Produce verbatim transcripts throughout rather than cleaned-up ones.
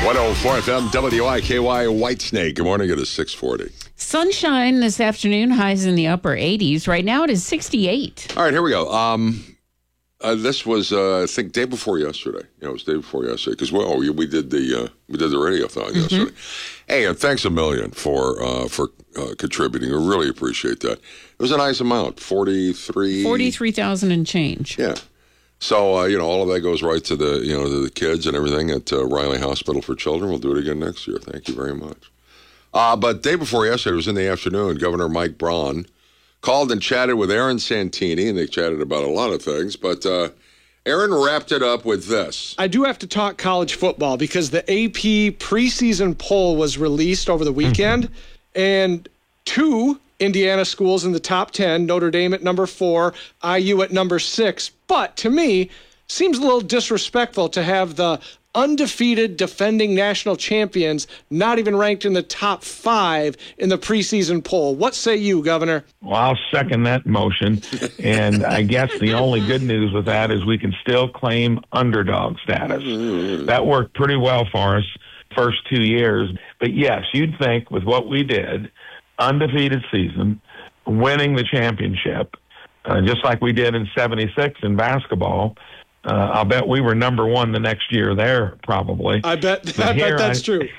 one oh four F M, W I K Y, Whitesnake. Good morning. It is six forty. Sunshine this afternoon, highs in the upper eighties. Right now it is sixty-eight. All right, here we go. Um, uh, this was, uh, I think, day before yesterday. Yeah, it was day before yesterday because well, we, we did the uh, we did the radiothon mm-hmm. yesterday. Hey, and thanks a million for uh, for uh, contributing. We really appreciate that. It was a nice amount, forty-three forty-three thousand and change. Yeah. So, uh, you know, all of that goes right to the, you know, to the kids and everything at uh, Riley Hospital for Children. We'll do it again next year. Thank you very much. Uh, but day before yesterday, it was in the afternoon, Governor Mike Braun called and chatted with Aaron Santini, and they chatted about a lot of things. But uh, Aaron wrapped it up with this. I do have to talk college football because the A P preseason poll was released over the weekend, mm-hmm. and two Indiana schools in the top ten, Notre Dame at number four, I U at number six. But to me, seems a little disrespectful to have the undefeated defending national champions not even ranked in the top five in the preseason poll. What say you, Governor? Well, I'll second that motion. And I guess the only good news with that is we can still claim underdog status. That worked pretty well for us first two years. But yes, you'd think with what we did, undefeated season, winning the championship, uh, just like we did in seventy-six in basketball. Uh, I'll bet we were number one the next year there, probably. I bet, I bet that's I, true.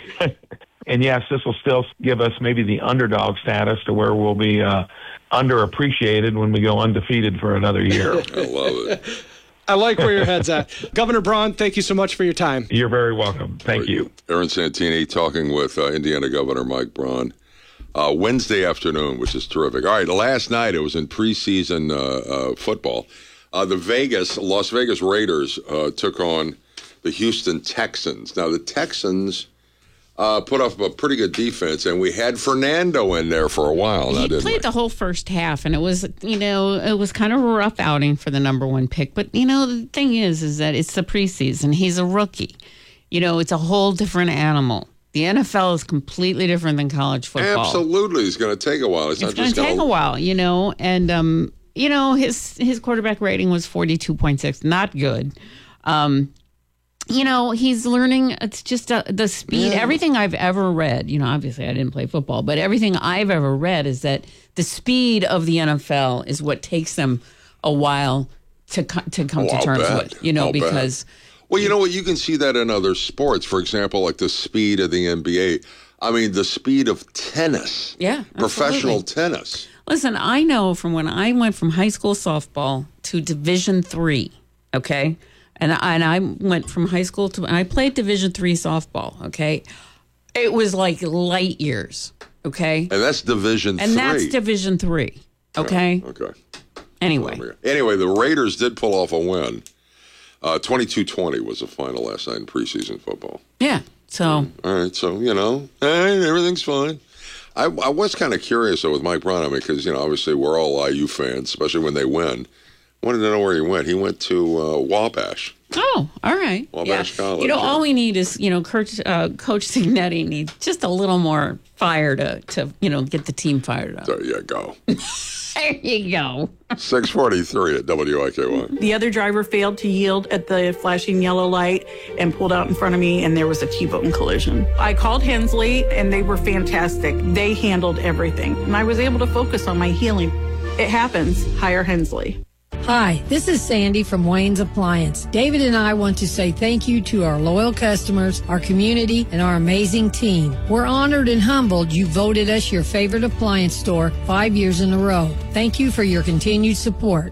And yes, this will still give us maybe the underdog status to where we'll be uh, underappreciated when we go undefeated for another year. I love it. I like where your head's at. Governor Braun, thank you so much for your time. You're very welcome. Thank Great. you. Aaron Santini talking with uh, Indiana Governor Mike Braun. Uh, Wednesday afternoon, which is terrific. All right, last night it was in preseason uh, uh, football. Uh, the Vegas, Las Vegas Raiders uh, took on the Houston Texans. Now, the Texans uh, put up a pretty good defense, and we had Fernando in there for a while. Now, he didn't played we? the whole first half, and it was, you know, it was kind of a rough outing for the number one pick. But, you know, the thing is, is that it's the preseason. He's a rookie. You know, it's a whole different animal. The N F L is completely different than college football. Absolutely. It's going to take a while. It's, it's not just going to take gonna... a while, you know, and, um, you know, his his quarterback rating was forty-two point six. Not good. Um, you know, he's learning. It's just uh, the speed. Yeah. Everything I've ever read, you know, obviously I didn't play football, but everything I've ever read is that the speed of the N F L is what takes them a while to, to come oh, to I'll terms bet. with, you know, I'll because... Bet. Well, you know what? You can see that in other sports. For example, like the speed of the N B A. I mean, the speed of tennis. Yeah, professional absolutely. tennis. Listen, I know from when I went from high school softball to Division three, okay? And I, and I went from high school to, and I played Division three softball, okay? It was like light years, okay? And that's Division and three. And that's Division three, okay? Okay. okay. Anyway. Anyway, the Raiders did pull off a win. Uh, twenty-two twenty was the final last night in preseason football. Yeah, so. All right, so, you know, hey, everything's fine. I, I was kind of curious, though, with Mike Braun, I mean, because, you know, obviously we're all I U fans, especially when they win. I wanted to know where he went. He went to uh, Wabash. Oh, all right. Wabash yeah. College. You know, yeah. all we need is, you know, Coach, uh, Coach Signetti needs just a little more fire to, to, you know, get the team fired up. There you go. There you go. six forty-three at W I K Y. The other driver failed to yield at the flashing yellow light and pulled out in front of me, and there was a T-bone collision. I called Hensley, and they were fantastic. They handled everything, and I was able to focus on my healing. It happens. Hire Hensley. Hi, this is Sandy from Wayne's Appliance. David and I want to say thank you to our loyal customers, our community, and our amazing team. We're honored and humbled you voted us your favorite appliance store five years in a row. Thank you for your continued support.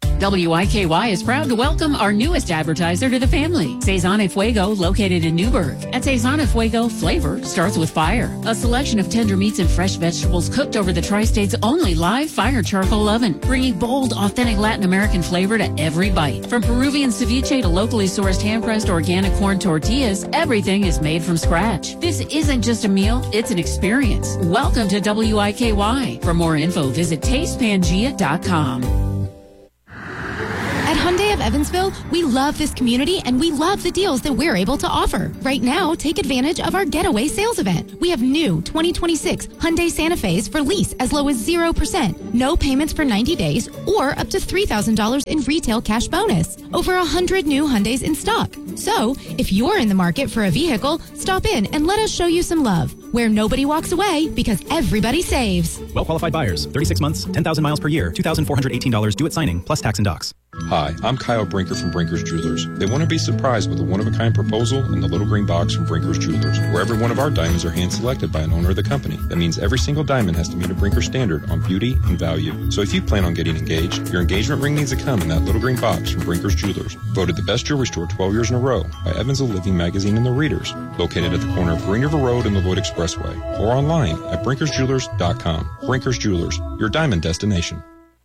W I K Y is proud to welcome our newest advertiser to the family, Cezanne Fuego, located in Newburgh. At Cezanne Fuego, flavor starts with fire. A selection of tender meats and fresh vegetables cooked over the Tri-State's only live fire charcoal oven, bringing bold, authentic Latin American flavor to every bite. From Peruvian ceviche to locally sourced hand-pressed organic corn tortillas, everything is made from scratch. This isn't just a meal, it's an experience. Welcome to W I K Y. For more info, visit taste pangea dot com. At Hyundai of Evansville, we love this community and we love the deals that we're able to offer. Right now, take advantage of our Getaway Sales Event. We have new twenty twenty-six Hyundai Santa Fe's for lease as low as zero percent, no payments for ninety days, or up to three thousand dollars in retail cash bonus. Over one hundred new Hyundais in stock. So, if you're in the market for a vehicle, stop in and let us show you some love, where nobody walks away because everybody saves. Well-qualified buyers, thirty-six months, ten thousand miles per year, two thousand four hundred eighteen dollars due at signing, plus tax and docs. Hi, I'm Kyle Brinker from Brinker's Jewelers. They want to be surprised with a one-of-a-kind proposal in the little green box from Brinker's Jewelers, where every one of our diamonds are hand-selected by an owner of the company. That means every single diamond has to meet a Brinker standard on beauty and value. So if you plan on getting engaged, your engagement ring needs to come in that little green box from Brinker's Jewelers. Voted the best jewelry store twelve years in a row by Evansville Living Magazine and the Readers. Located at the corner of Green River Road and the Lloyd Expressway. Or online at brinkers jewelers dot com. Brinker's Jewelers, your diamond destination.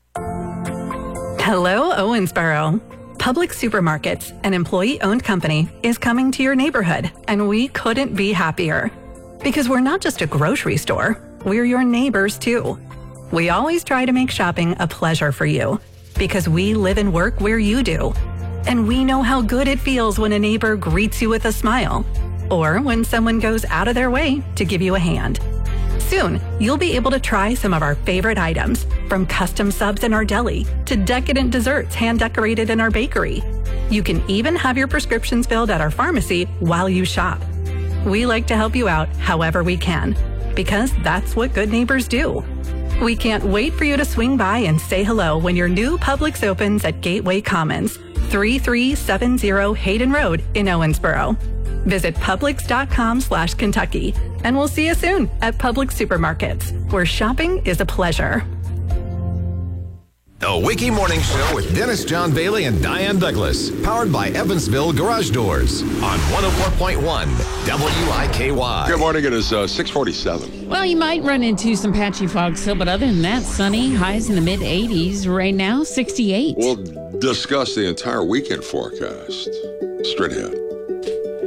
Hello, Owensboro. Public Supermarkets, an employee-owned company, is coming to your neighborhood, and we couldn't be happier. Because we're not just a grocery store, we're your neighbors too. We always try to make shopping a pleasure for you, because we live and work where you do. And we know how good it feels when a neighbor greets you with a smile, or when someone goes out of their way to give you a hand. Soon, you'll be able to try some of our favorite items, from custom subs in our deli to decadent desserts hand-decorated in our bakery. You can even have your prescriptions filled at our pharmacy while you shop. We like to help you out however we can, because that's what good neighbors do. We can't wait for you to swing by and say hello when your new Publix opens at Gateway Commons, thirty-three seventy Hayden Road in Owensboro. Visit Publix.com slash Kentucky, and we'll see you soon at Publix Supermarkets, where shopping is a pleasure. The Wiki Morning Show with Dennis John Bailey and Diane Douglas, powered by Evansville Garage Doors on one oh four point one W I K Y. Good morning. It is uh, six forty-seven. Well, you might run into some patchy fog still, but other than that, sunny, highs in the mid eighties. Right now, sixty-eight. We'll discuss the entire weekend forecast straight ahead.